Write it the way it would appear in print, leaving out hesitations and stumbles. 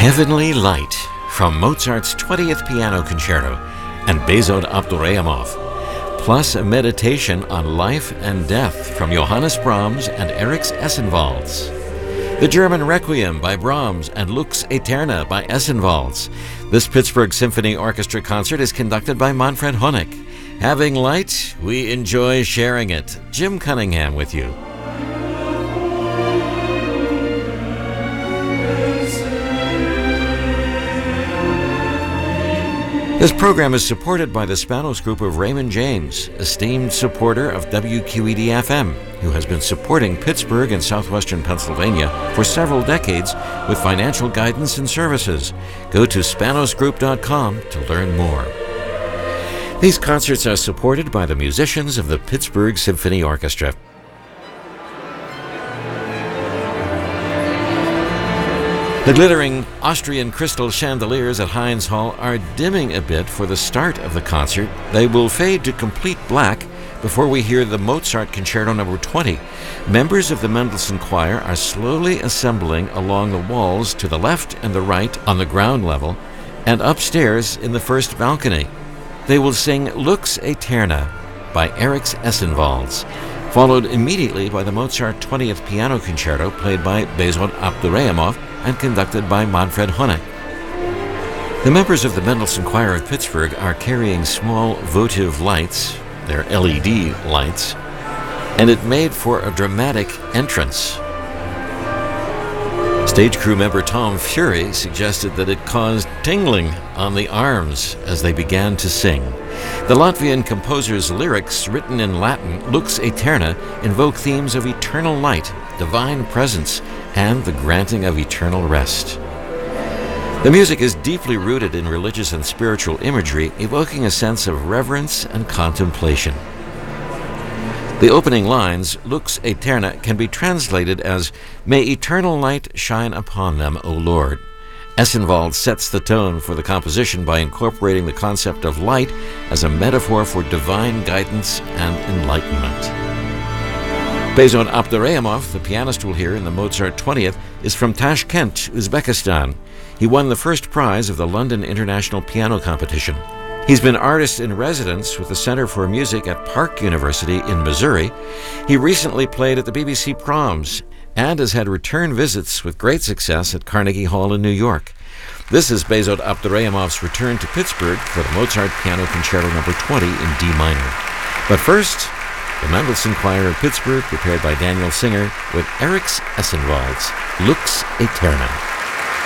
Heavenly Light from Mozart's 20th Piano Concerto and Bezold Abdurrahimov, plus a meditation on life and death from Johannes Brahms and Erich Essenwalds. The German Requiem by Brahms and Lux Aeterna by Essenwalds. This Pittsburgh Symphony Orchestra concert is conducted by Manfred Honeck. Having light, we enjoy sharing it. Jim Cunningham with you. This program is supported by the Spanos Group of Raymond James, esteemed supporter of WQED-FM, who has been supporting Pittsburgh and southwestern Pennsylvania for several decades with financial guidance and services. Go to spanosgroup.com to learn more. These concerts are supported by the musicians of the Pittsburgh Symphony Orchestra. The glittering Austrian crystal chandeliers at Heinz Hall are dimming a bit for the start of the concert. They will fade to complete black before we hear the Mozart Concerto No. 20. Members of the Mendelssohn Choir are slowly assembling along the walls to the left and the right on the ground level and upstairs in the first balcony. They will sing Lux Aeterna by Erich Essenwalds, followed immediately by the Mozart 20th Piano Concerto played by Bezold Abdurrahimov and conducted by Manfred Honeck. The members of the Mendelssohn Choir of Pittsburgh are carrying small votive lights, they're LED lights, and it made for a dramatic entrance. Stage crew member Tom Fury suggested that it caused tingling on the arms as they began to sing. The Latvian composer's lyrics, written in Latin, Lux Aeterna, invoke themes of eternal light, divine presence, and the granting of eternal rest. The music is deeply rooted in religious and spiritual imagery, evoking a sense of reverence and contemplation. The opening lines, Lux Aeterna, can be translated as, "May eternal light shine upon them, O Lord." Essenwald sets the tone for the composition by incorporating the concept of light as a metaphor for divine guidance and enlightenment. Bezold Abdurrahimov, the pianist we'll hear in the Mozart 20th, is from Tashkent, Uzbekistan. He won the first prize of the London International Piano Competition. He's been artist in residence with the Center for Music at Park University in Missouri. He recently played at the BBC Proms and has had return visits with great success at Carnegie Hall in New York. This is Bezold Abdurrahimov's return to Pittsburgh for the Mozart Piano Concerto No. 20 in D minor. But first, the Mendelssohn Choir of Pittsburgh, prepared by Daniel Singer, with Erich Essenwalds, Lux Aeterna.